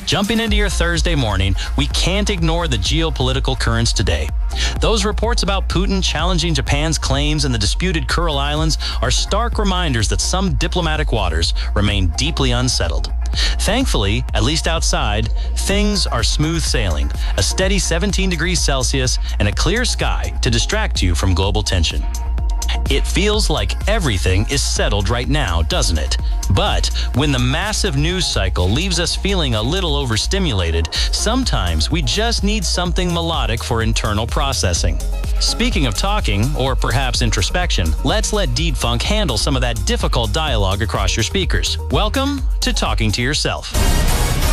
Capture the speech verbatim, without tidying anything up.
Jumping into your Thursday morning, we can't ignore the geopolitical currents today. Those reports about Putin challenging Japan's claims in the disputed Kuril Islands are stark reminders that some diplomatic waters remain deeply unsettled. Thankfully, at least outside, things are smooth sailing, a steady seventeen degrees Celsius and a clear sky to distract you from global tension. It feels like everything is settled right now, doesn't it? But when the massive news cycle leaves us feeling a little overstimulated, sometimes we just need something melodic for internal processing. Speaking of talking, or perhaps introspection, let's let Deed Funk handle some of that difficult dialogue across your speakers. Welcome to Talking to Yourself.